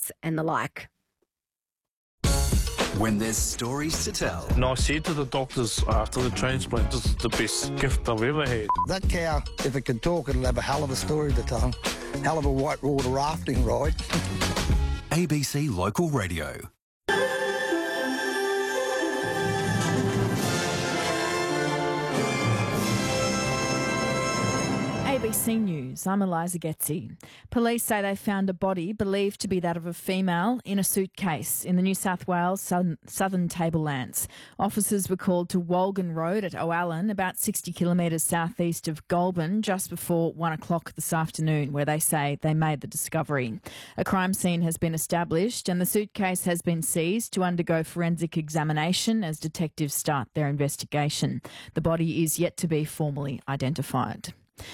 drugs and the like. When there's stories to tell. And I said to the doctors after the transplant, this is the best gift I've ever had. That cow, if it could talk, it'll have a hell of a story to tell. Hell of a whitewater rafting ride. ABC Local Radio. ABC News, I'm Eliza Getzi. Police say they found a body believed to be that of a female in a suitcase in the New South Wales southern tablelands. Officers were called to Wolgan Road at O'Allen, about 60 kilometres southeast of Goulburn, just before 1 o'clock this afternoon, where they say they made the discovery. A crime scene has been established and the suitcase has been seized to undergo forensic examination as detectives start their investigation. The body is yet to be formally identified.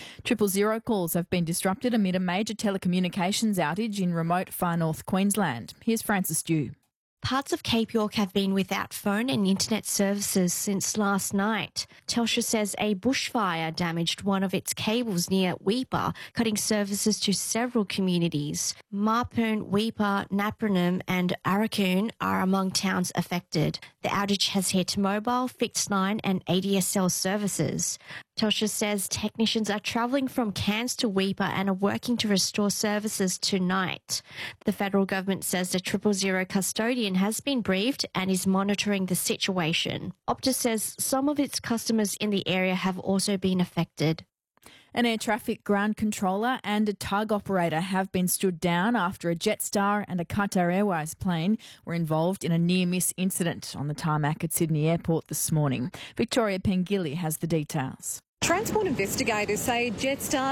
000 calls have been disrupted amid a major telecommunications outage in remote far north Queensland. Here's Francis Dew. Parts of Cape York have been without phone and internet services since last night. Telstra says a bushfire damaged one of its cables near Weipa, cutting services to several communities. Mapoon, Weipa, Napranum and Arakoon are among towns affected. The outage has hit mobile, fixed line and ADSL services. Telstra says technicians are travelling from Cairns to Weipa and are working to restore services tonight. The federal government says the 000 custodian has been briefed and is monitoring the situation. Optus says some of its customers in the area have also been affected. An air traffic ground controller and a tug operator have been stood down after a Jetstar and a Qatar Airways plane were involved in a near-miss incident on the tarmac at Sydney Airport this morning. Victoria Pengilly has the details. Transport investigators say Jetstar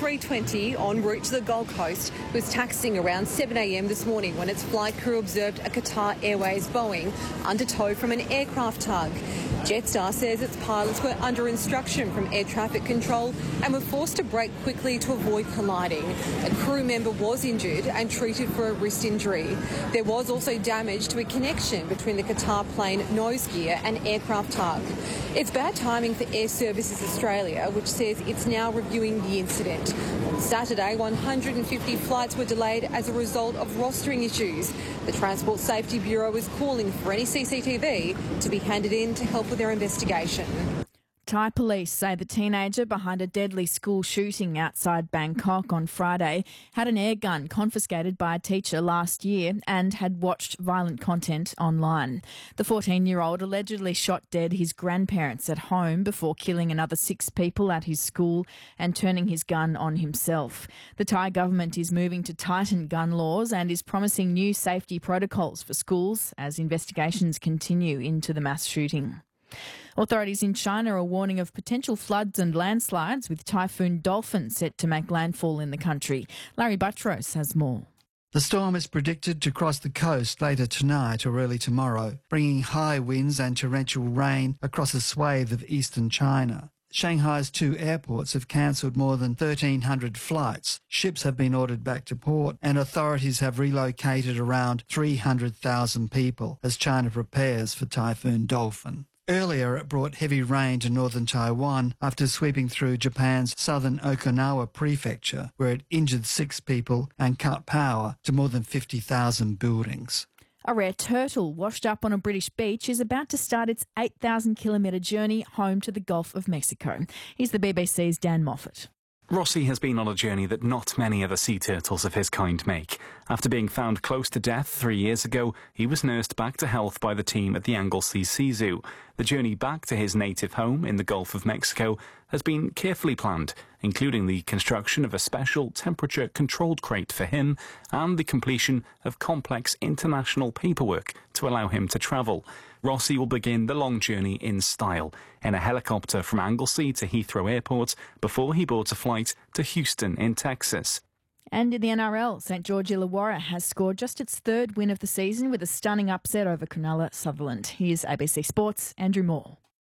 A320 en route to the Gold Coast was taxiing around 7 a.m. this morning when its flight crew observed a Qatar Airways Boeing under tow from an aircraft tug. Jetstar says its pilots were under instruction from air traffic control and were forced to brake quickly to avoid colliding. A crew member was injured and treated for a wrist injury. There was also damage to a connection between the Qatar plane nose gear and aircraft tug. It's bad timing for Air Services Australia, which says it's now reviewing the incident. On Saturday, 150 flights were delayed as a result of rostering issues. The Transport Safety Bureau is calling for any CCTV to be handed in to help with their investigation. Thai police say the teenager behind a deadly school shooting outside Bangkok on Friday had an air gun confiscated by a teacher last year and had watched violent content online. The 14-year-old allegedly shot dead his grandparents at home before killing another 6 people at his school and turning his gun on himself. The Thai government is moving to tighten gun laws and is promising new safety protocols for schools as investigations continue into the mass shooting. Authorities in China are warning of potential floods and landslides with Typhoon Dolphin set to make landfall in the country. Larry Buttrose has more. The storm is predicted to cross the coast later tonight or early tomorrow, bringing high winds and torrential rain across a swathe of eastern China. Shanghai's 2 airports have cancelled more than 1,300 flights. Ships have been ordered back to port and authorities have relocated around 300,000 people as China prepares for Typhoon Dolphin. Earlier, it brought heavy rain to northern Taiwan after sweeping through Japan's southern Okinawa prefecture, where it injured 6 people and cut power to more than 50,000 buildings. A rare turtle washed up on a British beach is about to start its 8,000-kilometre journey home to the Gulf of Mexico. Here's the BBC's Dan Moffat. Rossi has been on a journey that not many other sea turtles of his kind make. After being found close to death 3 years ago, he was nursed back to health by the team at the Anglesey Sea Zoo. The journey back to his native home in the Gulf of Mexico has been carefully planned, including the construction of a special temperature-controlled crate for him and the completion of complex international paperwork to allow him to travel. Rossi will begin the long journey in style, in a helicopter from Anglesey to Heathrow Airport before he boards a flight to Houston in Texas. And in the NRL, St George Illawarra has scored just its 3rd win of the season with a stunning upset over Cronulla Sutherland. Here's ABC Sports' Andrew Moore.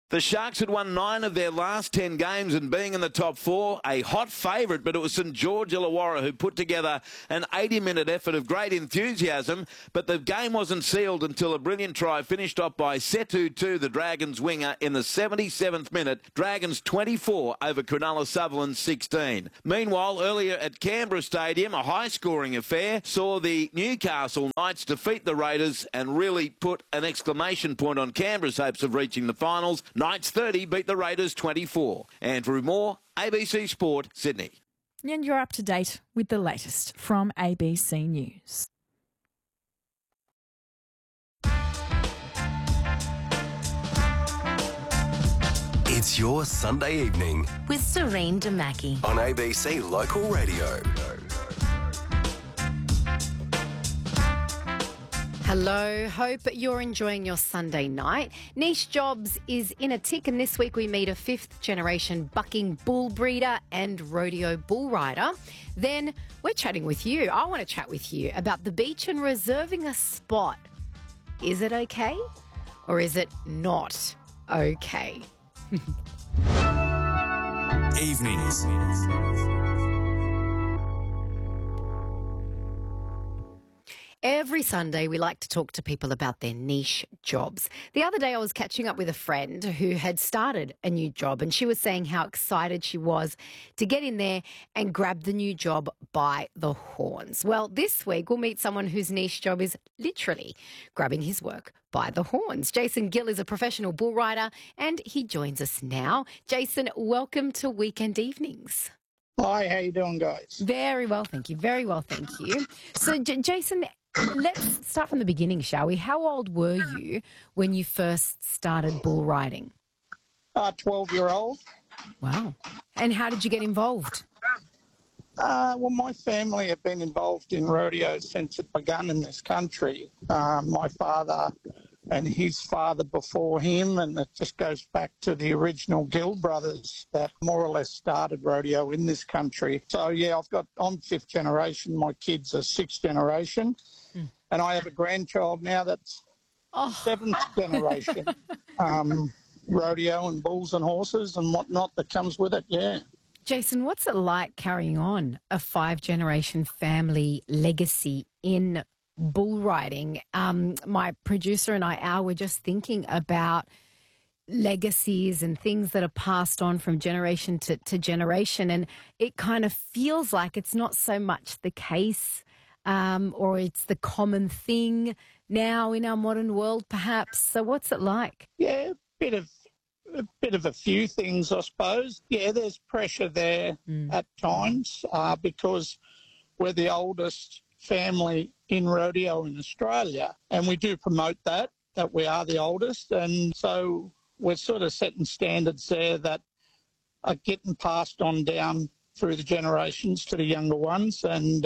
The Sharks had won 9 of their last 10 games and being in the top 4, a hot favourite, but it was St George Illawarra who put together an 80-minute effort of great enthusiasm, but the game wasn't sealed until a brilliant try finished off by Setu Tu, the Dragons winger, in the 77th minute. Dragons 24 over Cronulla Sutherland 16. Meanwhile, earlier at Canberra Stadium, a high-scoring affair saw the Newcastle Knights defeat the Raiders and really put an exclamation point on Canberra's hopes of reaching the finals. Knights 30 beat the Raiders 24. Andrew Moore, ABC Sport, Sydney. And you're up to date with the latest from ABC News. It's your Sunday evening with Serene Damaki on ABC Local Radio. Hello, hope you're enjoying your Sunday night. Niche Jobs is in a tick, and this week we meet a 5th-generation bucking bull breeder and rodeo bull rider. Then we're chatting with you. I want to chat with you about the beach and reserving a spot. Is it okay or is it not okay? Evenings. Every Sunday, we like to talk to people about their niche jobs. The other day, I was catching up with a friend who had started a new job, and she was saying how excited she was to get in there and grab the new job by the horns. Well, this week, we'll meet someone whose niche job is literally grabbing his work by the horns. Jason Gill is a professional bull rider, and he joins us now. Jason, welcome to Weekend Evenings. Hi, how you doing, guys? Very well, thank you. Very well, thank you. So, Jason, let's start from the beginning, shall we? How old were you when you first started bull riding? 12-year-old. Wow. And how did you get involved? Well, my family have been involved in rodeo since it began in this country. My father and his father before him, and it just goes back to the original Gill brothers that more or less started rodeo in this country. So, yeah, I'm 5th generation. My kids are 6th generation. And I have a grandchild now that's 7th generation. Rodeo and bulls and horses and whatnot that comes with it, yeah. Jason, what's it like carrying on a 5-generation family legacy in bull riding? My producer and I were just thinking about legacies and things that are passed on from generation to generation, and it kind of feels like it's not so much the case, or it's the common thing now in our modern world, perhaps. So what's it like? Yeah, a bit of a few things, I suppose. Yeah, there's pressure there at times because we're the oldest family in rodeo in Australia, and we do promote that we are the oldest, and so we're sort of setting standards there that are getting passed on down through the generations to the younger ones,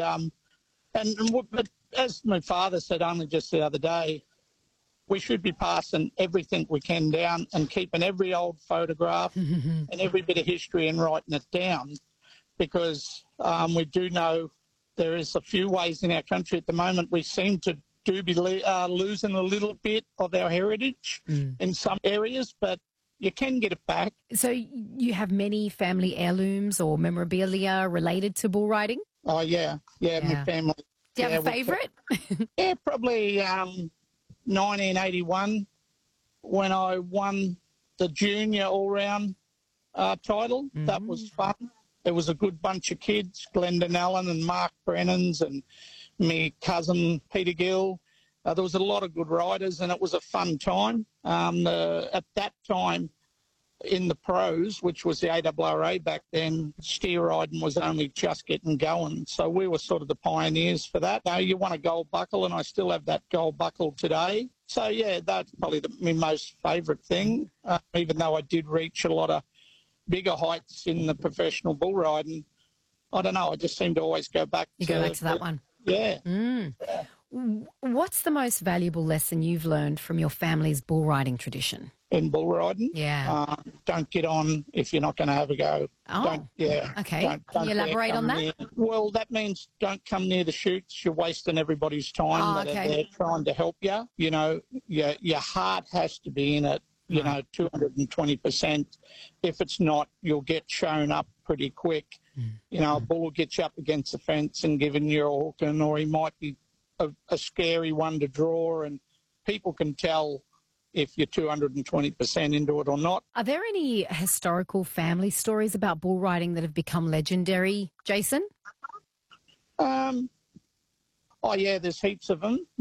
but as my father said only just the other day, we should be passing everything we can down and keeping every old photograph and every bit of history and writing it down, because we do know there is a few ways in our country at the moment we seem to be losing a little bit of our heritage in some areas, but you can get it back. So you have many family heirlooms or memorabilia related to bull riding? Oh, yeah. My family. Do you have a favourite? Yeah, probably 1981 when I won the junior all-round title. That was fun. There was a good bunch of kids, Glendon Allen and Mark Brennans and me cousin Peter Gill. There was a lot of good riders, and it was a fun time. At that time in the pros, which was the ARRA back then, steer riding was only just getting going. So we were sort of the pioneers for that. Now you won a gold buckle, and I still have that gold buckle today. So, yeah, that's probably my most favourite thing, even though I did reach a lot of bigger heights in the professional bull riding. I don't know, I just seem to always go back to that one. Yeah. Yeah. What's the most valuable lesson you've learned from your family's bull riding tradition? In bull riding? Yeah. Don't get on if you're not going to have a go. Oh, okay. Can you elaborate on that? Well, that means don't come near the chutes. You're wasting everybody's time that are there trying to help you. You know, your heart has to be in it you know, 220%. If it's not, you'll get shown up pretty quick. You know, a bull will get you up against the fence and giving you a hooking, or he might be a scary one to draw, and people can tell if you're 220% into it or not. Are there any historical family stories about bull riding that have become legendary, Jason? Oh, yeah, there's heaps of them.